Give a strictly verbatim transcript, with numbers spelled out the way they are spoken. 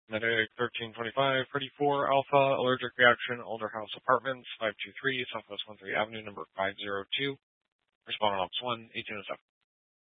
Medic thirteen twenty-five, Freddy four Alpha, allergic reaction, Alder House Apartments, five two three, Southwest one three Avenue, number five zero two. Respondent Ops one, eighteen oh seven.